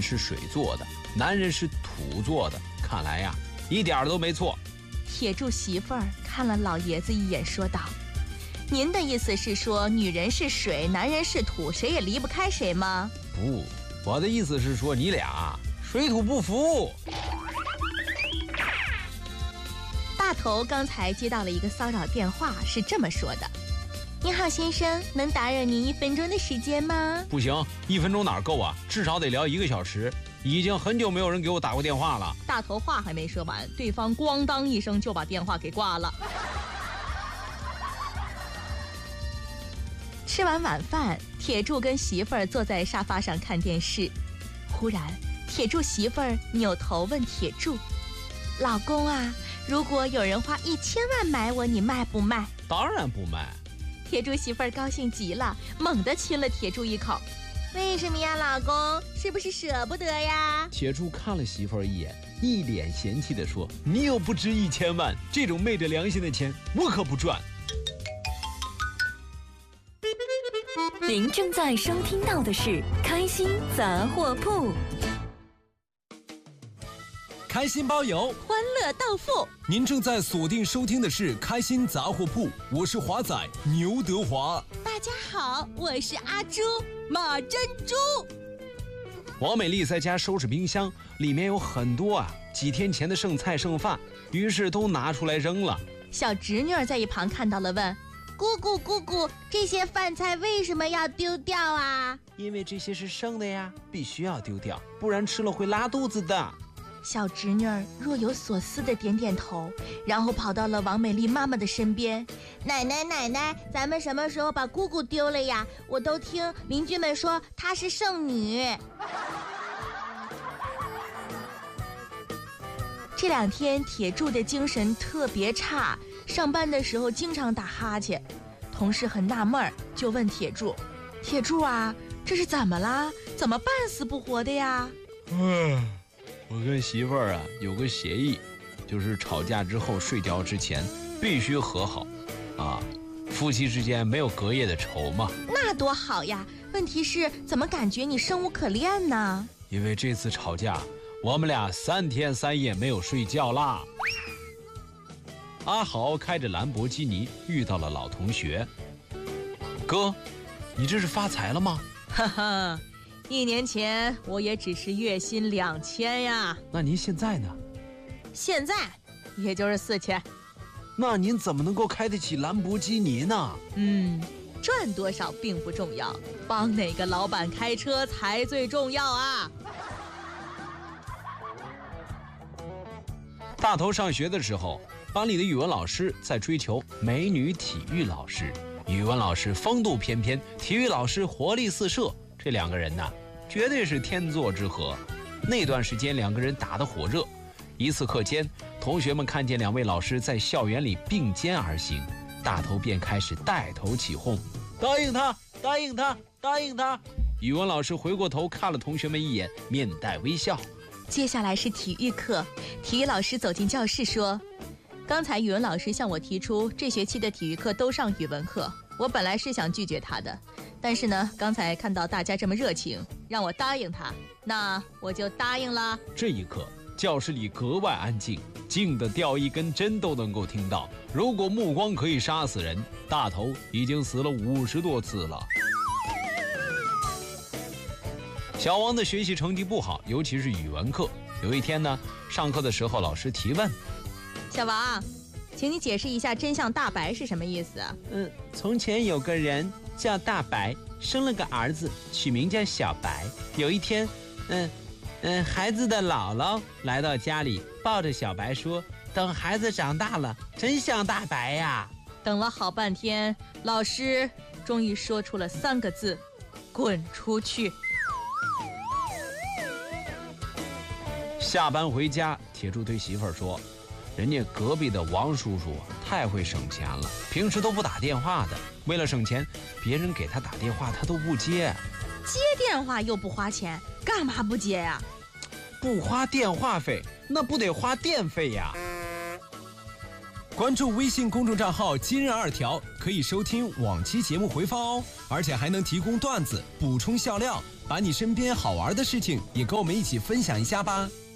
是水做的，男人是土做的。看来呀，一点都没错。 铁柱媳妇儿看了老爷子一眼，说道：“您的意思是说，女人是水，男人是土，谁也离不开谁吗？” 不，我的意思是说，你俩水土不服。 大头刚才接到了一个骚扰电话，是这么说的：“你好，先生，能打扰您1分钟的时间吗？” 不行，1分钟哪够啊？至少得聊1个小时。已经很久没有人给我打过电话了。 大头话还没说完，对方咣当一声就把电话给挂了。吃完晚饭，铁柱跟媳妇儿坐在沙发上看电视。忽然，铁柱媳妇儿扭头问铁柱：“老公啊，如果有人花1000万买我，你卖不卖？”“ 当然不卖。” 铁柱媳妇儿高兴极了，猛地亲了铁柱一口。“为什么呀，老公？是不是舍不得呀？” 铁柱看了媳妇儿一眼，一脸嫌弃地说：“你又不值1000万，这种昧着良心的钱，我可不赚。” 您正在收听到的是开心杂货铺。 开心包邮， 欢乐到付。 您正在锁定收听的是开心杂货铺，我是华仔牛德华。 大家好，我是阿朱马珍珠。 王美丽在家收拾冰箱，里面有很多几天前的剩菜剩饭，于是都拿出来扔了。 小侄女儿在一旁看到了，问：“姑姑姑姑，这些饭菜为什么要丢掉啊？”“ 因为这些是剩的呀，必须要丢掉，不然吃了会拉肚子的。” 小侄女儿若有所思地点点头，然后跑到了王美丽妈妈的身边。“奶奶奶奶，咱们什么时候把姑姑丢了呀？我都听邻居们说她是剩女。”这2天铁柱的精神特别差，上班的时候经常打哈欠。同事很纳闷，就问铁柱：“铁柱啊，这是怎么啦？怎么半死不活的呀？”“ 我跟媳妇儿有个协议，就是吵架之后睡觉之前必须和好夫妻之间没有隔夜的仇嘛。”“ 那多好呀！问题是怎么感觉你生无可恋呢？”“ 因为这次吵架，我们俩3天3夜没有睡觉啦。”阿豪开着兰博基尼遇到了老同学。“哥，你这是发财了吗？”“ 哈哈，1年前我也只是月薪2000呀。”“ 那您现在呢？”“ 现在也就是4000。”“ 那您怎么能够开得起兰博基尼呢？”“ 赚多少并不重要，帮哪个老板开车才最重要啊。” 大头上学的时候，班里的语文老师在追求美女体育老师。语文老师风度翩翩，体育老师活力四射，这2个人绝对是天作之合。那段时间2个人打得火热。一次课间，同学们看见2位老师在校园里并肩而行，大头便开始带头起哄：“答应他，答应他，答应他！”语文老师回过头看了同学们一眼，面带微笑。 接下来是体育课，体育老师走进教室说：“刚才语文老师向我提出这学期的体育课都上语文课，我本来是想拒绝他的，但是呢，刚才看到大家这么热情，让我答应他，那我就答应了。” 这一刻，教室里格外安静，静得掉一根针都能够听到。如果目光可以杀死人，大头已经死了50多次了。小王的学习成绩不好，尤其是语文课。有一天呢，上课的时候老师提问：“ 小王，请你解释一下真相大白是什么意思啊？”“ 从前有个人叫大白，生了个儿子，取名叫小白。有一天，孩子的姥姥来到家里，抱着小白说：‘等孩子长大了，真像大白呀。’” 等了好半天，老师终于说出了3个字：“滚出去。” 下班回家，铁柱对媳妇儿说：“人家隔壁的王叔叔太会省钱了，平时都不打电话的。为了省钱，别人给他打电话他都不接。 接电话又不花钱，干嘛不接呀？ 不花电话费，那不得花电费呀？” 关注微信公众账号今日2条，可以收听往期节目回放哦，而且还能提供段子，补充笑料，把你身边好玩的事情也跟我们一起分享一下吧。